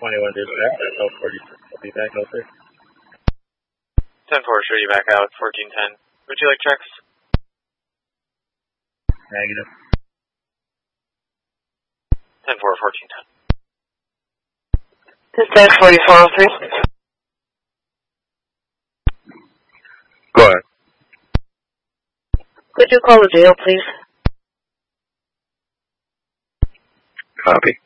21 due back, South 46. I'll be back out there. 10-4, show you back out, 1410. Would you like checks? Negative. 10-4, 1410. Dispatch 4403. Go ahead. Could you call the jail, please? Copy.